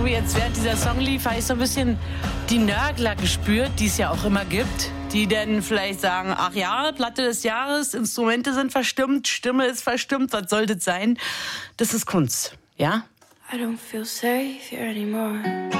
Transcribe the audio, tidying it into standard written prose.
jetzt während dieser Song lief, habe ich so ein bisschen die Nörgler gespürt, die es ja auch immer gibt, die dann vielleicht sagen, ach ja, Platte des Jahres, Instrumente sind verstimmt, Stimme ist verstimmt, was soll das sein? Das ist Kunst, ja? I don't feel safe here anymore.